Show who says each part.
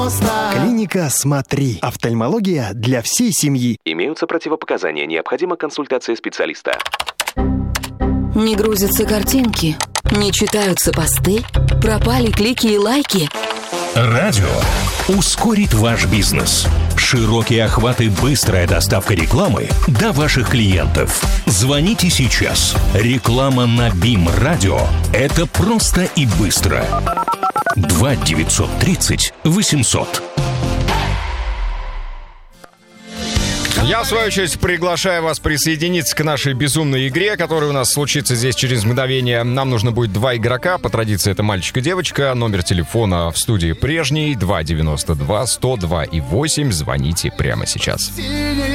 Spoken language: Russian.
Speaker 1: Клиника «Смотри». Офтальмология для всей семьи.
Speaker 2: Имеются противопоказания. Необходима консультация специалиста.
Speaker 3: Не грузятся картинки, не читаются посты, пропали клики и лайки.
Speaker 4: Радио ускорит ваш бизнес. Широкий охват и быстрая доставка рекламы до ваших клиентов. Звоните сейчас. Реклама на БИМ Радио – это просто и быстро. 2 930 800.
Speaker 5: Я, в свою очередь, приглашаю вас присоединиться к нашей безумной игре, которая у нас случится здесь через мгновение. Нам нужно будет 2 игрока. По традиции, это мальчик и девочка. Номер телефона в студии прежний. 292-102-8. Звоните прямо сейчас.